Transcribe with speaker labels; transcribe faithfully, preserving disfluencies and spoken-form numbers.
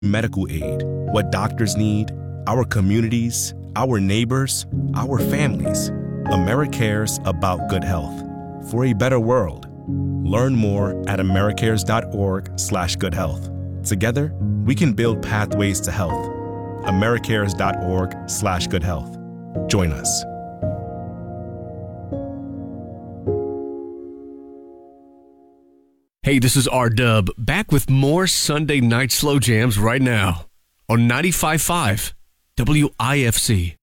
Speaker 1: medical aid, what doctors need, our communities, our neighbors, our families. AmeriCares about good health. For a better world. Learn more at americares.org slash good health. Together, we can build pathways to health. americares.org slash good health. Join us.
Speaker 2: Hey, this is R-Dub, back with more Sunday Night Slow Jams right now on ninety-five point five W I F C.